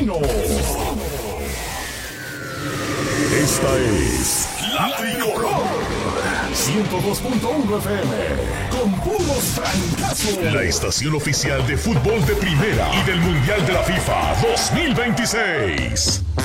Asesino. Esta es La Tricolor 102.1 FM con puros francazos. La estación oficial de fútbol de primera y del Mundial de la FIFA 2026.